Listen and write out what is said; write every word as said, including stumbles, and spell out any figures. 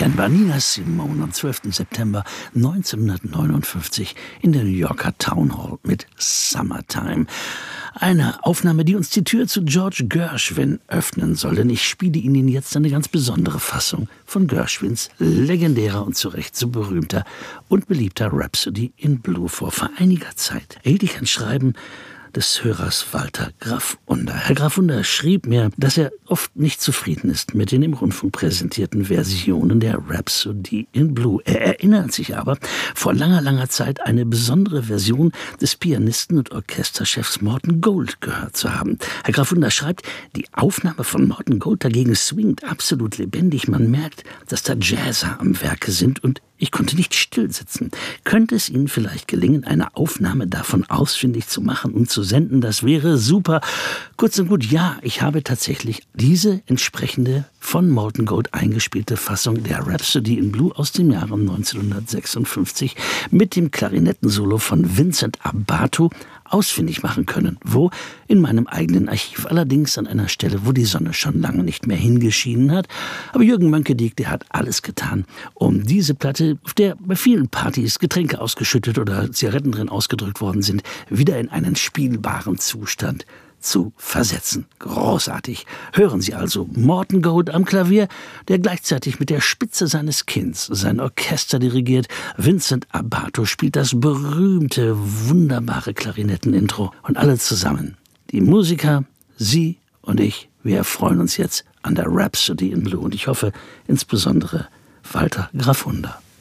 Unverkennbar Nina Simone am zwölften September neunzehnhundertneunundfünfzig in der New Yorker Town Hall mit Summertime. Eine Aufnahme, die uns die Tür zu George Gershwin öffnen soll, denn ich spiele Ihnen jetzt eine ganz besondere Fassung von Gershwins legendärer und zu Recht so berühmter und beliebter Rhapsody in Blue vor. Vor einiger Zeit erhielt ich ein Schreiben des Hörers Walter Graffunder. Herr Graffunder schrieb mir, dass er oft nicht zufrieden ist mit den im Rundfunk präsentierten Versionen der Rhapsody in Blue. Er erinnert sich aber, vor langer, langer Zeit eine besondere Version des Pianisten und Orchesterchefs Morton Gold gehört zu haben. Herr Graffunder schreibt, die Aufnahme von Morton Gold dagegen swingt absolut lebendig. Man merkt, dass da Jazzer am Werke sind und ich konnte nicht stillsitzen. Könnte es Ihnen vielleicht gelingen, eine Aufnahme davon ausfindig zu machen und zu senden? Das wäre super. Kurz und gut, ja, ich habe tatsächlich diese entsprechende von Morton Gold eingespielte Fassung der Rhapsody in Blue aus dem Jahre neunzehnhundertsechsundfünfzig mit dem Klarinettensolo von Vincent Abato ausfindig machen können. Wo? In meinem eigenen Archiv. Allerdings an einer Stelle, wo die Sonne schon lange nicht mehr hingeschienen hat. Aber Jürgen Mönkediek, der hat alles getan, um diese Platte, auf der bei vielen Partys Getränke ausgeschüttet oder Zigaretten drin ausgedrückt worden sind, wieder in einen spielbaren Zustand zu versetzen. Großartig. Hören Sie also Morton Gold am Klavier, der gleichzeitig mit der Spitze seines Kinns sein Orchester dirigiert. Vincent Abato spielt das berühmte, wunderbare Klarinetten-Intro. Und alle zusammen, die Musiker, Sie und ich, wir erfreuen uns jetzt an der Rhapsody in Blue. Und ich hoffe insbesondere Walter Graffunder.